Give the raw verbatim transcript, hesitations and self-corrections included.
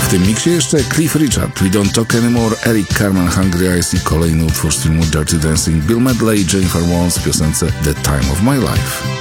tym miksie jeszcze Cliff Richard, We Don't Talk Anymore, Eric Carmen, Hungry Eyes i kolejny utwór z filmu Dirty Dancing, Bill Medley i Jennifer Warnes w piosence The Time of My Life.